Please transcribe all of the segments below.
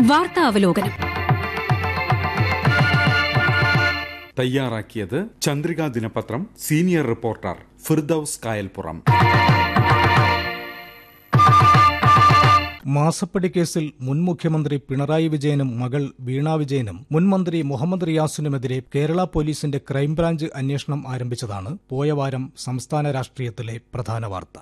വാർത്താ അവലോകനം തയ്യാറാക്കിയത് ചന്ദ്രിക ദിനപത്രം സീനിയർ റിപ്പോർട്ടർ ഫിർദൌസ് കായൽപ്പുറം. മാസപ്പടി കേസിൽ മുൻ മുഖ്യമന്ത്രി പിണറായി വിജയനും മകൾ വീണ വിജയനും മുൻ മന്ത്രി മുഹമ്മദ് റിയാസിനുമെതിരെ കേരള പോലീസിന്റെ ക്രൈംബ്രാഞ്ച് അന്വേഷണം ആരംഭിച്ചതാണ് പോയ വാരം സംസ്ഥാന രാഷ്ട്രീയത്തിലെ പ്രധാന വാർത്ത.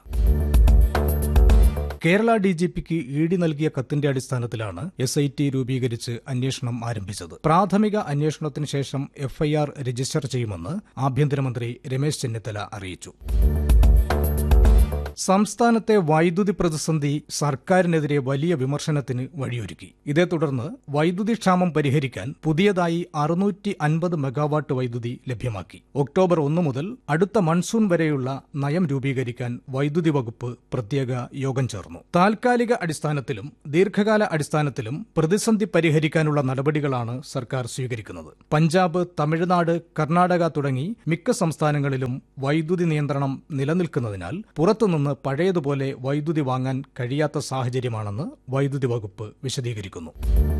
കേരള ഡിജിപിക്ക് ഇഡി നൽകിയ കത്തിന്റെ അടിസ്ഥാനത്തിലാണ് SIT രൂപീകരിച്ച് അന്വേഷണം ആരംഭിച്ചത്. പ്രാഥമിക അന്വേഷണത്തിന് ശേഷം FIR രജിസ്റ്റർ ചെയ്യുമെന്ന് ആഭ്യന്തരമന്ത്രി രമേശ് ചെന്നിത്തല അറിയിച്ചു. സംസ്ഥാനത്തെ വൈദ്യുതി പ്രതിസന്ധി സർക്കാരിനെതിരെ വലിയ വിമർശനത്തിന് വഴിയൊരുക്കി. ഇതേ തുടർന്ന് വൈദ്യുതി ക്ഷാമം പരിഹരിക്കാൻ പുതിയതായി 650 മെഗാവാട്ട് വൈദ്യുതി ലഭ്യമാക്കി. ഒക്ടോബർ 1 മുതൽ അടുത്ത മൺസൂൺ വരെയുള്ള നയം രൂപീകരിക്കാൻ വൈദ്യുതി വകുപ്പ് പ്രത്യേക യോഗം ചേർന്നു. താൽക്കാലിക അടിസ്ഥാനത്തിലും ദീർഘകാല അടിസ്ഥാനത്തിലും പ്രതിസന്ധി പരിഹരിക്കാനുള്ള നടപടികളാണ് സർക്കാർ സ്വീകരിക്കുന്നത്. പഞ്ചാബ്, തമിഴ്നാട്, കർണാടക തുടങ്ങി മിക്ക സംസ്ഥാനങ്ങളിലും വൈദ്യുതി നിയന്ത്രണം നിലനിൽക്കുന്നതിനാൽ പുറത്തുനിന്ന് പഴയതുപോലെ വൈദ്യുതി വാങ്ങാൻ കഴിയാത്ത സാഹചര്യമാണെന്ന് വൈദ്യുതി വകുപ്പ് വിശദീകരിക്കുന്നു.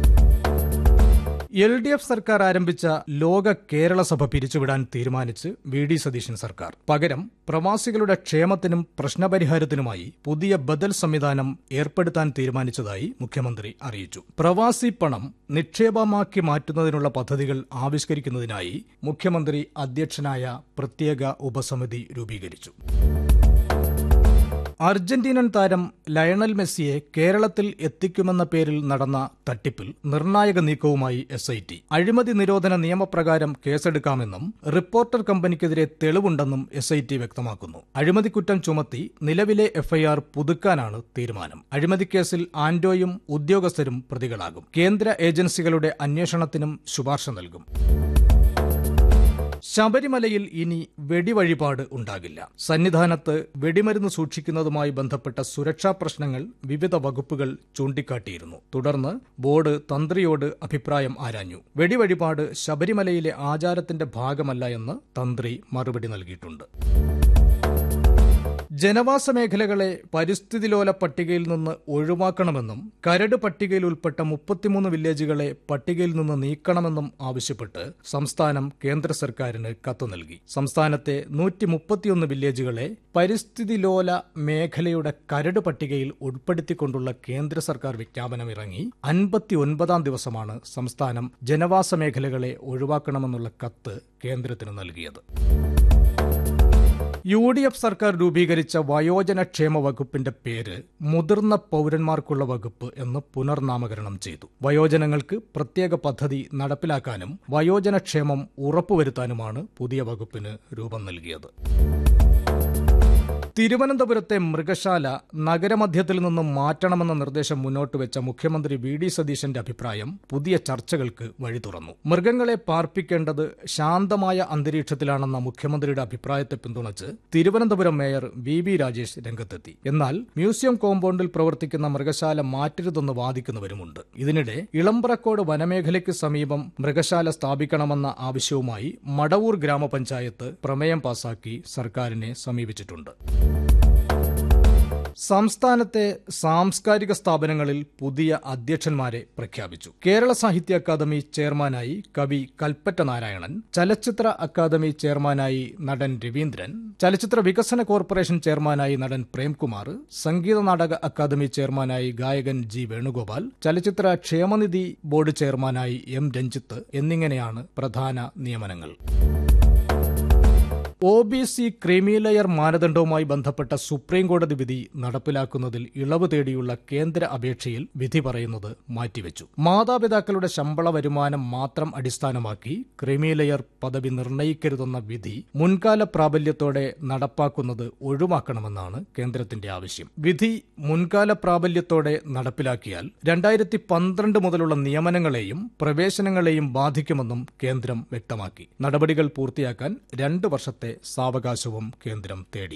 LDF സർക്കാർ ആരംഭിച്ച ലോക കേരള സഭ പിരിച്ചുവിടാൻ തീരുമാനിച്ച് VD സതീശൻ സർക്കാർ. പകരം പ്രവാസികളുടെ ക്ഷേമത്തിനും പ്രശ്നപരിഹാരത്തിനുമായി പുതിയ ബദൽ സംവിധാനം ഏർപ്പെടുത്താൻ തീരുമാനിച്ചതായി മുഖ്യമന്ത്രി അറിയിച്ചു. പ്രവാസി പണം നിക്ഷേപമാക്കി മാറ്റുന്നതിനുള്ള പദ്ധതികൾ ആവിഷ്കരിക്കുന്നതിനായി മുഖ്യമന്ത്രി അധ്യക്ഷനായ പ്രത്യേക ഉപസമിതി രൂപീകരിച്ചു. അർജന്റീനൻ താരം ലയണൽ മെസ്സിയെ കേരളത്തിൽ എത്തിക്കുമെന്ന പേരിൽ നടന്ന തട്ടിപ്പിൽ നിർണായക നീക്കവുമായി SIT. അഴിമതി നിരോധന നിയമപ്രകാരം കേസെടുക്കാമെന്നും റിപ്പോർട്ടർ കമ്പനിക്കെതിരെ തെളിവുണ്ടെന്നും SIT വ്യക്തമാക്കുന്നു. അഴിമതിക്കുറ്റം ചുമത്തി നിലവിലെ FIR പുതുക്കാനാണ് തീരുമാനം. അഴിമതിക്കേസിൽ ആന്റോയും ഉദ്യോഗസ്ഥരും പ്രതികളാകും. കേന്ദ്ര ഏജൻസികളുടെ അന്വേഷണത്തിനും ശുപാർശ നൽകും. ശബരിമലയിൽ ഇനി വെടിവഴിപാട് ഉണ്ടാകില്ല. സന്നിധാനത്ത് വെടിമരുന്ന് സൂക്ഷിക്കുന്നതുമായി ബന്ധപ്പെട്ട സുരക്ഷാ പ്രശ്നങ്ങൾ വിവിധ വകുപ്പുകൾ ചൂണ്ടിക്കാട്ടിയിരുന്നു. തുടർന്ന് ബോർഡ് തന്ത്രിയോട് അഭിപ്രായം ആരാഞ്ഞു. വെടിവഴിപാട് ശബരിമലയിലെ ആചാരത്തിന്റെ ഭാഗമല്ല എന്ന് തന്ത്രി മറുപടി നൽകിയിട്ടുണ്ട്. ജനവാസ മേഖലകളെ പരിസ്ഥിതിലോല പട്ടികയിൽ നിന്ന് ഒഴിവാക്കണമെന്നും കരട് പട്ടികയിൽ ഉൾപ്പെട്ട 33 വില്ലേജുകളെ പട്ടികയിൽ നിന്ന് നീക്കണമെന്നും ആവശ്യപ്പെട്ട് സംസ്ഥാനം കേന്ദ്ര സർക്കാരിന് കത്ത് നൽകി. സംസ്ഥാനത്തെ 131 വില്ലേജുകളെ പരിസ്ഥിതിലോല മേഖലയുടെ കരട് പട്ടികയിൽ ഉൾപ്പെടുത്തിക്കൊണ്ടുള്ള കേന്ദ്ര സർക്കാർ വിജ്ഞാപനം ഇറങ്ങി 59ാം ദിവസമാണ് സംസ്ഥാനം ജനവാസ മേഖലകളെ ഒഴിവാക്കണമെന്നുള്ള കത്ത് കേന്ദ്രത്തിന് നൽകിയത്. UDF സർക്കാർ രൂപീകരിച്ച വയോജനക്ഷേമ വകുപ്പിന്റെ പേര് മുതിർന്ന പൌരന്മാർക്കുള്ള വകുപ്പ് എന്ന് പുനർനാമകരണം ചെയ്തു. വയോജനങ്ങൾക്ക് പ്രത്യേക പദ്ധതി നടപ്പിലാക്കാനും വയോജനക്ഷേമം ഉറപ്പുവരുത്താനുമാണ് പുതിയ വകുപ്പിന് രൂപം നൽകിയത്. തിരുവനന്തപുരത്തെ മൃഗശാല നഗരമധ്യത്തിൽ നിന്നും മാറ്റണമെന്ന നിർദ്ദേശം മുന്നോട്ട് വെച്ച മുഖ്യമന്ത്രി VD സതീശന്റെ അഭിപ്രായം പുതിയ ചർച്ചകൾക്ക് വഴി തുറന്നു. മൃഗങ്ങളെ പാർപ്പിക്കേണ്ടത് ശാന്തമായ അന്തരീക്ഷത്തിലാണെന്ന മുഖ്യമന്ത്രിയുടെ അഭിപ്രായത്തെ പിന്തുണച്ച് തിരുവനന്തപുരം മേയർ VB രാജേഷ് രംഗത്തെത്തി. എന്നാൽ മ്യൂസിയം കോമ്പൗണ്ടിൽ പ്രവർത്തിക്കുന്ന മൃഗശാല മാറ്റരുതെന്ന് വാദിക്കുന്നവരുമുണ്ട്. ഇതിനിടെ ഇളമ്പ്രക്കോട് വനമേഖലയ്ക്ക് സമീപം മൃഗശാല സ്ഥാപിക്കണമെന്ന ആവശ്യവുമായി മടവൂർ ഗ്രാമപഞ്ചായത്ത് പ്രമേയം പാസാക്കി സർക്കാരിനെ സമീപിച്ചിട്ടുണ്ട്. സംസ്ഥാനത്തെ സാംസ്കാരിക സ്ഥാപനങ്ങളിൽ പുതിയ അധ്യക്ഷന്മാരെ പ്രഖ്യാപിച്ചു. കേരള സാഹിത്യ അക്കാദമി ചെയർമാനായി കവി കൽപ്പറ്റ നാരായണൻ, ചലച്ചിത്ര അക്കാദമി ചെയർമാനായി നടൻ രവീന്ദ്രൻ, ചലച്ചിത്ര വികസന കോർപ്പറേഷൻ ചെയർമാനായി നടൻ പ്രേംകുമാർ, സംഗീത നാടക അക്കാദമി ചെയർമാനായി ഗായകൻ G വേണുഗോപാൽ, ചലച്ചിത്ര ക്ഷേമനിധി ബോർഡ് ചെയർമാനായി M രഞ്ജിത്ത് എന്നിങ്ങനെയാണ് പ്രധാന നിയമനങ്ങൾ. OBC ക്രീമിലെയർ മാനദണ്ഡവുമായി ബന്ധപ്പെട്ട സുപ്രീംകോടതി വിധി നടപ്പിലാക്കുന്നതിൽ ഇളവ് തേടിയുള്ള കേന്ദ്ര അപേക്ഷയിൽ വിധി പറയുന്നത് മാറ്റിവെച്ചു. മാതാപിതാക്കളുടെ ശമ്പള വരുമാനം മാത്രം അടിസ്ഥാനമാക്കി ക്രീമിലെയർ പദവി നിർണയിക്കരുതെന്ന വിധി മുൻകാല പ്രാബല്യത്തോടെ നടപ്പാക്കുന്നത് ഒഴിവാക്കണമെന്നാണ് കേന്ദ്രത്തിന്റെ ആവശ്യം. വിധി മുൻകാല പ്രാബല്യത്തോടെ നടപ്പിലാക്കിയാൽ 2012 മുതലുള്ള നിയമനങ്ങളെയും പ്രവേശനങ്ങളെയും ബാധിക്കുമെന്നും കേന്ദ്രം വ്യക്തമാക്കി. നടപടികൾ പൂർത്തിയാക്കാൻ 2 വർഷത്തെ സാവകാശവും കേന്ദ്രം തേടി.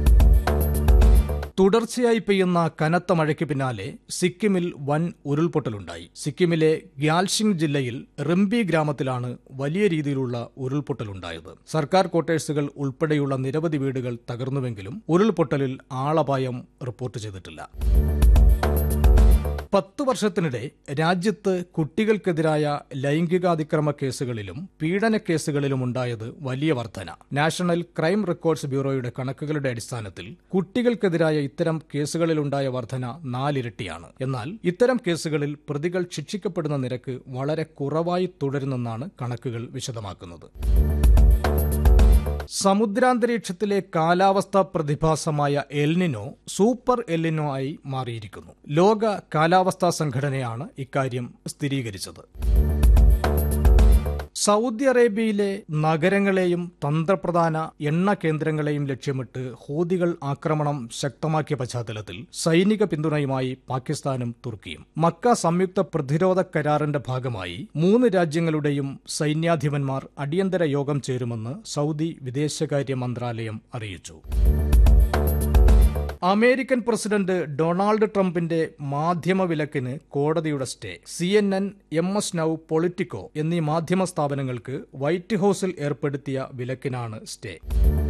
തുടർച്ചയായി പെയ്യുന്ന കനത്ത മഴയ്ക്ക് പിന്നാലെ സിക്കിമിൽ വൻ ഉരുൾപൊട്ടലുണ്ടായി. സിക്കിമിലെ ഗ്യാൽഷിംഗ് ജില്ലയിൽ റിംബി ഗ്രാമത്തിലാണ് വലിയ രീതിയിലുള്ള ഉരുൾപൊട്ടലുണ്ടായത്. സർക്കാർ ക്വാർട്ടേഴ്സുകൾ ഉൾപ്പെടെയുള്ള നിരവധി വീടുകൾ തകർന്നുവെങ്കിലും ഉരുൾപൊട്ടലിൽ ആളപായം റിപ്പോർട്ട് ചെയ്തിട്ടില്ല. 10 വർഷത്തിനിടെ രാജ്യത്ത് കുട്ടികൾക്കെതിരായ ലൈംഗികാതിക്രമ കേസുകളിലും പീഡന കേസുകളിലും ഉണ്ടായത് വലിയ വർധന. നാഷണൽ ക്രൈം റെക്കോർഡ്സ് ബ്യൂറോയുടെ കണക്കുകളുടെ അടിസ്ഥാനത്തിൽ കുട്ടികൾക്കെതിരായ ഇത്തരം കേസുകളിലുണ്ടായ വർധന 4 ഇരട്ടിയാണ്. എന്നാൽ ഇത്തരം കേസുകളിൽ പ്രതികൾ ശിക്ഷിക്കപ്പെടുന്ന നിരക്ക് വളരെ കുറവായി തുടരുന്നെന്നാണ് കണക്കുകൾ വിശദമാക്കുന്നത്. സമുദ്രാന്തരീക്ഷത്തിലെ കാലാവസ്ഥാ പ്രതിഭാസമായ എൽനിനോ സൂപ്പർ എൽനിനോ ആയി മാറിയിരിക്കുന്നു. ലോക കാലാവസ്ഥാ സംഘടനയാണ് ഇക്കാര്യം സ്ഥിരീകരിച്ചത്. സൗദി അറേബ്യയിലെ നഗരങ്ങളെയും തന്ത്രപ്രധാന എണ്ണ കേന്ദ്രങ്ങളെയും ലക്ഷ്യമിട്ട് ഹൂതികൾ ആക്രമണം ശക്തമാക്കിയ പശ്ചാത്തലത്തിൽ സൈനിക പിന്തുണയുമായി പാകിസ്ഥാനും തുർക്കിയും. മക്ക സംയുക്ത പ്രതിരോധ കരാറിന്റെ ഭാഗമായി 3 രാജ്യങ്ങളുടെയും സൈന്യാധിപന്മാർ അടിയന്തര യോഗം ചേരുമെന്ന് സൗദി വിദേശകാര്യ മന്ത്രാലയം അറിയിച്ചു. അമേരിക്കൻ പ്രസിഡന്റ് ഡൊണാൾഡ് ട്രംപിന്റെ മാധ്യമ വിലക്കിന് കോടതിയുടെ stay. CNN, MS Now, politico എന്നീ മാധ്യമ സ്ഥാപനങ്ങൾക്ക് വൈറ്റ് ഹൌസിൽ ഏർപ്പെടുത്തിയ വിലക്കിനാണ് സ്റ്റേ.